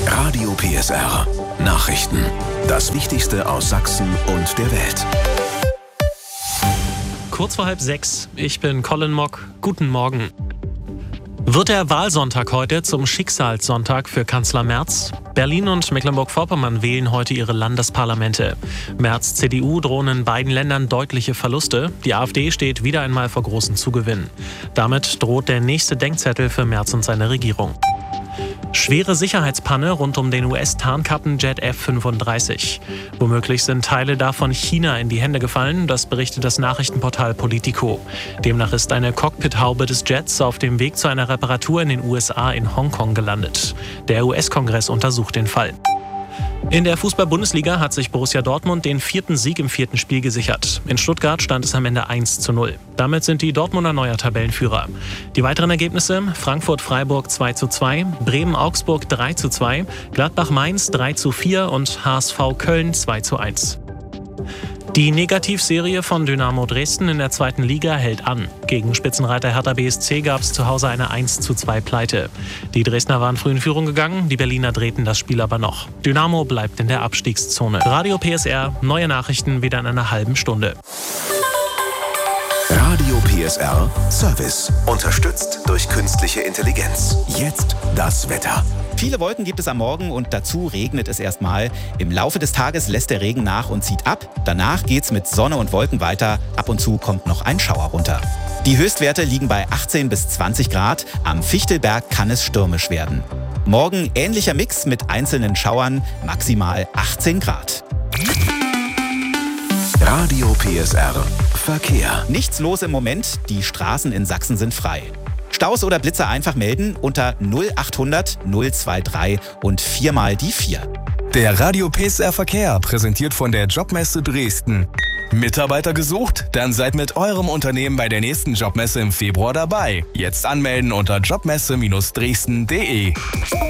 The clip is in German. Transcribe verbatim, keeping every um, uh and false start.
Radio P S R. Nachrichten. Das Wichtigste aus Sachsen und der Welt. Kurz vor halb sechs. Ich bin Colin Mock. Guten Morgen. Wird der Wahlsonntag heute zum Schicksalssonntag für Kanzler Merz? Berlin und Mecklenburg-Vorpommern wählen heute ihre Landesparlamente. Merz' C D U drohen in beiden Ländern deutliche Verluste. Die AfD steht wieder einmal vor großen Zugewinnen. Damit droht der nächste Denkzettel für Merz und seine Regierung. Schwere Sicherheitspanne rund um den U S-Tarnkappenjet F fünfunddreißig. Womöglich sind Teile davon China in die Hände gefallen, das berichtet das Nachrichtenportal Politico. Demnach ist eine Cockpithaube des Jets auf dem Weg zu einer Reparatur in den U S A in Hongkong gelandet. Der U S-Kongress untersucht den Fall. In der Fußball-Bundesliga hat sich Borussia Dortmund den vierten Sieg im vierten Spiel gesichert. In Stuttgart stand es am Ende eins zu null. Damit sind die Dortmunder neuer Tabellenführer. Die weiteren Ergebnisse: Frankfurt-Freiburg zwei zu zwei, Bremen-Augsburg drei zu zwei, Gladbach-Mainz drei zu vier und H S V Köln zwei zu eins. Die Negativserie von Dynamo Dresden in der zweiten Liga hält an. Gegen Spitzenreiter Hertha B S C gab es zu Hause eine eins zu zwei Pleite. Die Dresdner waren früh in Führung gegangen, die Berliner drehten das Spiel aber noch. Dynamo bleibt in der Abstiegszone. Radio P S R, neue Nachrichten wieder in einer halben Stunde. Radio P S R Service. Unterstützt durch künstliche Intelligenz. Jetzt das Wetter. Viele Wolken gibt es am Morgen und dazu regnet es erstmal. Im Laufe des Tages lässt der Regen nach und zieht ab. Danach geht's mit Sonne und Wolken weiter. Ab und zu kommt noch ein Schauer runter. Die Höchstwerte liegen bei achtzehn bis zwanzig Grad. Am Fichtelberg kann es stürmisch werden. Morgen ähnlicher Mix mit einzelnen Schauern, maximal achtzehn Grad. Radio P S R Verkehr. Nichts los im Moment, die Straßen in Sachsen sind frei. Staus oder Blitzer einfach melden unter null achthundert null dreiundzwanzig und viermal die vier. Der Radio P S R Verkehr, präsentiert von der Jobmesse Dresden. Mitarbeiter gesucht? Dann seid mit eurem Unternehmen bei der nächsten Jobmesse im Februar dabei. Jetzt anmelden unter jobmesse Bindestrich dresden punkt de.